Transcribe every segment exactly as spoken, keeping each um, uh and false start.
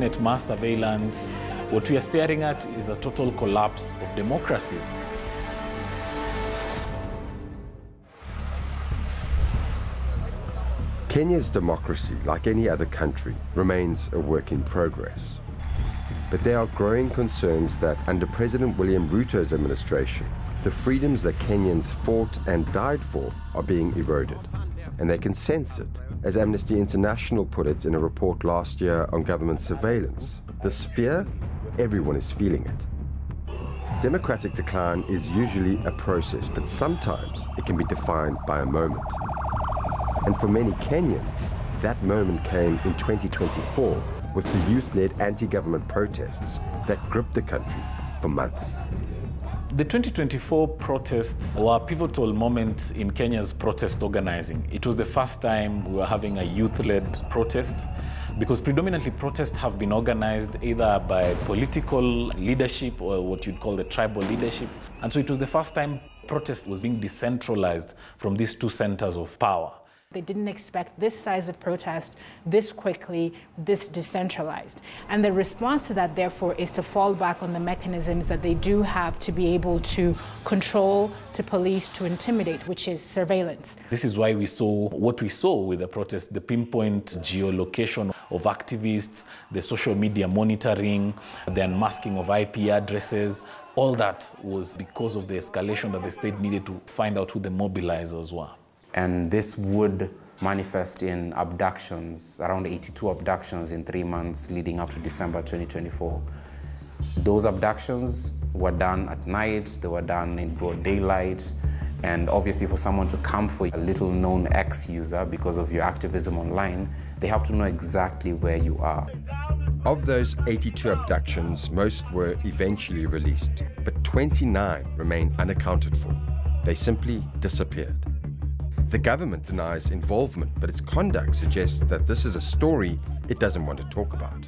indiscriminate mass surveillance. What we are staring at is a total collapse of democracy. Kenya's democracy, like any other country, remains a work in progress. But there are growing concerns that under President William Ruto's administration, the freedoms that Kenyans fought and died for are being eroded. And they can sense it. As Amnesty International put it in a report last year on government surveillance, this fear, everyone is feeling it. Democratic decline is usually a process, but sometimes it can be defined by a moment. And for many Kenyans, that moment came in twenty twenty-four with the youth-led anti-government protests that gripped the country for months. The twenty twenty-four protests were a pivotal moment in Kenya's protest organizing. It was the first time we were having a youth-led protest, because predominantly protests have been organized either by political leadership or what you'd call the tribal leadership. And so it was the first time protest was being decentralized from these two centers of power. They didn't expect this size of protest this quickly, this decentralized. And the response to that, therefore, is to fall back on the mechanisms that they do have to be able to control, to police, to intimidate, which is surveillance. This is why we saw what we saw with the protest, the pinpoint geolocation of activists, the social media monitoring, the unmasking of I P addresses. All that was because of the escalation that the state needed to find out who the mobilizers were. And this would manifest in abductions, around eighty-two abductions in three months leading up to December twenty twenty-four. Those abductions were done at night, they were done in broad daylight, and obviously for someone to come for a little-known ex-user because of your activism online, they have to know exactly where you are. Of those eighty-two abductions, most were eventually released, but twenty-nine remain unaccounted for. They simply disappeared. The government denies involvement, but its conduct suggests that this is a story it doesn't want to talk about.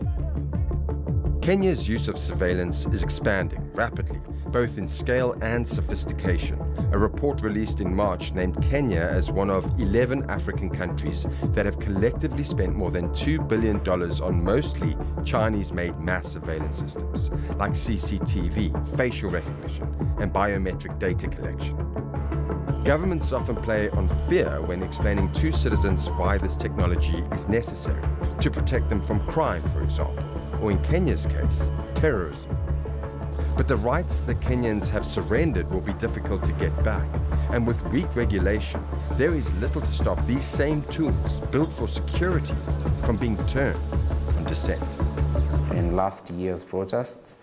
Kenya's use of surveillance is expanding rapidly, both in scale and sophistication. A report released in March named Kenya as one of eleven African countries that have collectively spent more than two billion dollars on mostly Chinese-made mass surveillance systems, like C C T V, facial recognition, and biometric data collection. Governments often play on fear when explaining to citizens why this technology is necessary, to protect them from crime, for example, or in Kenya's case, terrorism. But the rights that Kenyans have surrendered will be difficult to get back, and with weak regulation, there is little to stop these same tools, built for security, from being turned on dissent. In last year's protests,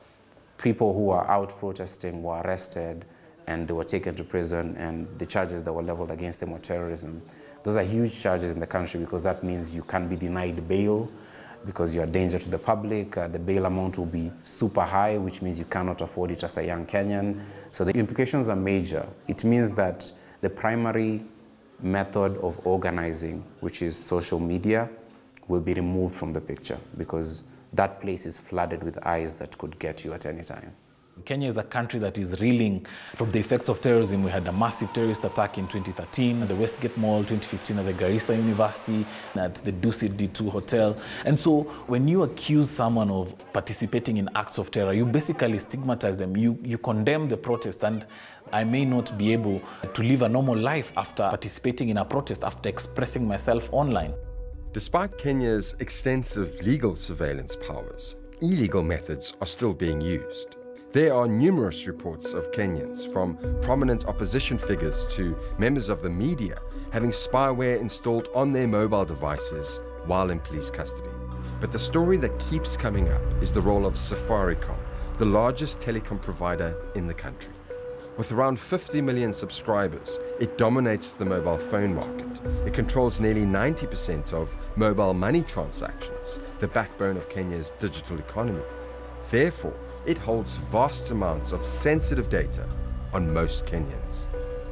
people who were out protesting were arrested, and they were taken to prison, and the charges that were leveled against them were terrorism. Those are huge charges in the country because that means you can't be denied bail because you're a danger to the public. Uh, the bail amount will be super high, which means you cannot afford it as a young Kenyan. So the implications are major. It means that the primary method of organizing, which is social media, will be removed from the picture because that place is flooded with eyes that could get you at any time. Kenya is a country that is reeling from the effects of terrorism. We had a massive terrorist attack in twenty thirteen at the Westgate Mall, twenty fifteen at the Garissa University, at the Dusit D two Hotel. And so when you accuse someone of participating in acts of terror, you basically stigmatize them. You, you condemn the protest, and I may not be able to live a normal life after participating in a protest, after expressing myself online. Despite Kenya's extensive legal surveillance powers, illegal methods are still being used. There are numerous reports of Kenyans, from prominent opposition figures to members of the media, having spyware installed on their mobile devices while in police custody. But the story that keeps coming up is the role of Safaricom, the largest telecom provider in the country. With around fifty million subscribers, it dominates the mobile phone market. It controls nearly ninety percent of mobile money transactions, the backbone of Kenya's digital economy. Therefore, it holds vast amounts of sensitive data on most Kenyans.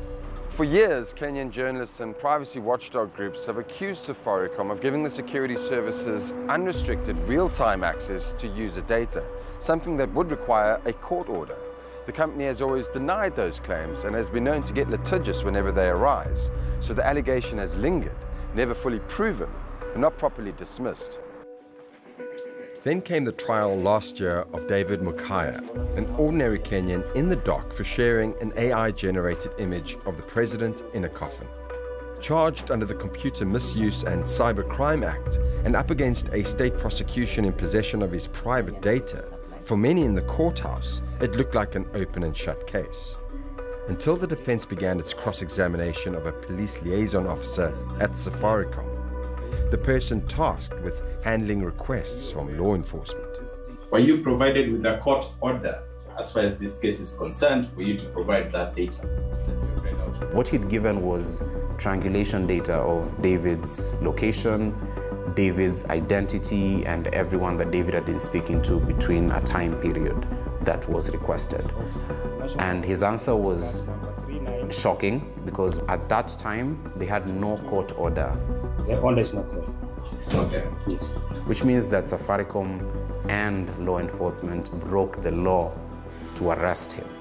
For years, Kenyan journalists and privacy watchdog groups have accused Safaricom of giving the security services unrestricted real-time access to user data, something that would require a court order. The company has always denied those claims and has been known to get litigious whenever they arise, so the allegation has lingered, never fully proven, and not properly dismissed. Then came the trial last year of David Mukhaya, an ordinary Kenyan in the dock for sharing an A I-generated image of the president in a coffin. Charged under the Computer Misuse and Cybercrime Act and up against a state prosecution in possession of his private data, for many in the courthouse, it looked like an open and shut case. Until the defense began its cross-examination of a police liaison officer at Safaricom, the person tasked with handling requests from law enforcement. Were you provided with a court order, as far as this case is concerned, for you to provide that data? What he'd given was triangulation data of David's location, David's identity, and everyone that David had been speaking to between a time period that was requested. And his answer was shocking, because at that time, they had no court order. The order is not there. It's not there. Yes. Which means that Safaricom and law enforcement broke the law to arrest him.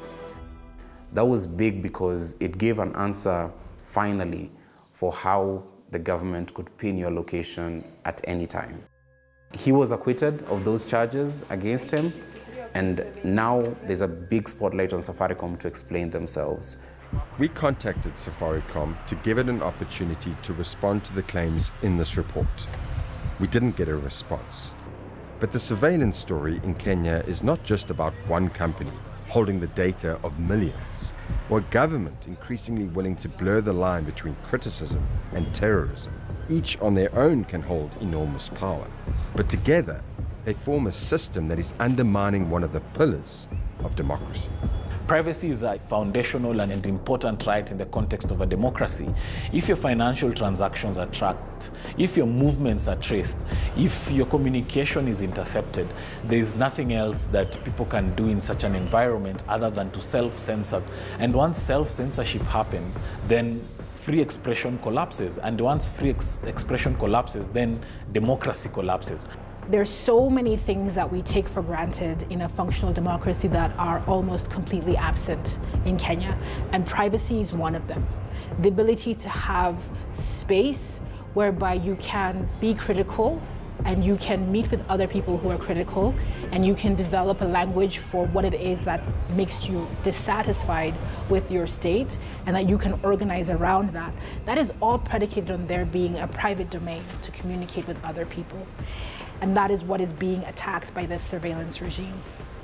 That was big because it gave an answer, finally, for how the government could pin your location at any time. He was acquitted of those charges against him, and now there's a big spotlight on Safaricom to explain themselves. We contacted Safaricom to give it an opportunity to respond to the claims in this report. We didn't get a response. But the surveillance story in Kenya is not just about one company holding the data of millions, or a government increasingly willing to blur the line between criticism and terrorism. Each on their own can hold enormous power, but together they form a system that is undermining one of the pillars of democracy. Privacy is a foundational and important right in the context of a democracy. If your financial transactions are tracked, if your movements are traced, if your communication is intercepted, there is nothing else that people can do in such an environment other than to self-censor. And once self-censorship happens, then free expression collapses. And once free ex expression collapses, then democracy collapses. There's so many things that we take for granted in a functional democracy that are almost completely absent in Kenya, and privacy is one of them. The ability to have space whereby you can be critical and you can meet with other people who are critical, and you can develop a language for what it is that makes you dissatisfied with your state, and that you can organize around that. That is all predicated on there being a private domain to communicate with other people. And that is what is being attacked by this surveillance regime.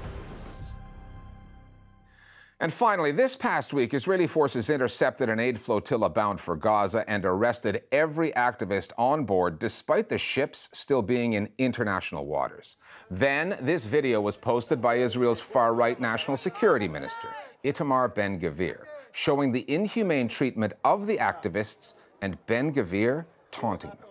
And finally, this past week, Israeli forces intercepted an aid flotilla bound for Gaza and arrested every activist on board, despite the ships still being in international waters. Then, this video was posted by Israel's far-right national security minister, Itamar Ben-Gvir, showing the inhumane treatment of the activists and Ben-Gvir taunting them.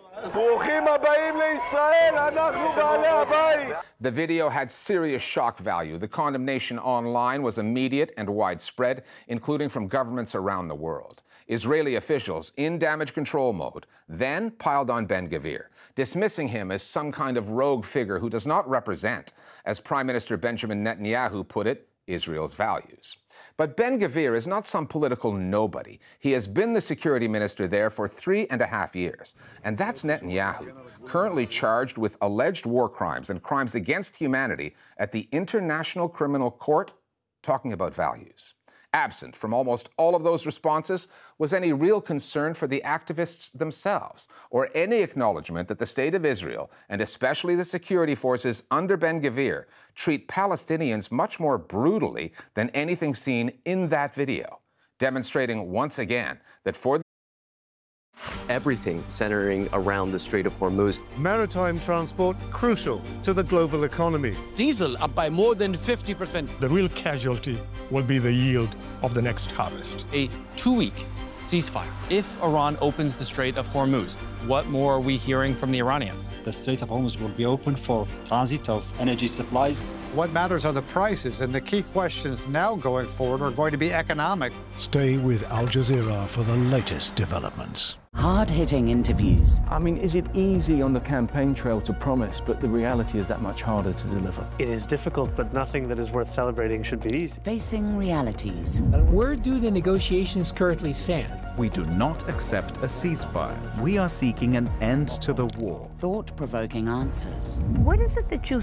The video had serious shock value. The condemnation online was immediate and widespread, including from governments around the world. Israeli officials, in damage control mode, then piled on Ben-Gvir, dismissing him as some kind of rogue figure who does not represent, as Prime Minister Benjamin Netanyahu put it, Israel's values. But Ben-Gvir is not some political nobody. He has been the security minister there for three and a half years. And that's Netanyahu, currently charged with alleged war crimes and crimes against humanity at the International Criminal Court, talking about values. Absent from almost all of those responses was any real concern for the activists themselves, or any acknowledgement that the State of Israel, and especially the security forces under Ben-Gvir, treat Palestinians much more brutally than anything seen in that video, demonstrating once again that for everything centering around the Strait of Hormuz. Maritime transport crucial to the global economy. Diesel up by more than fifty percent. The real casualty will be the yield of the next harvest. A two-week ceasefire. If Iran opens the Strait of Hormuz, what more are we hearing from the Iranians? The Strait of Hormuz will be open for transit of energy supplies. What matters are the prices, and the key questions now going forward are going to be economic. Stay with Al Jazeera for the latest developments. Hard-hitting interviews. I mean, is it easy on the campaign trail to promise, but the reality is that much harder to deliver? It is difficult, but nothing that is worth celebrating should be easy. Facing realities. Where do the negotiations currently stand? We do not accept a ceasefire. We are seeking an end to the war. Thought-provoking answers. What is it that you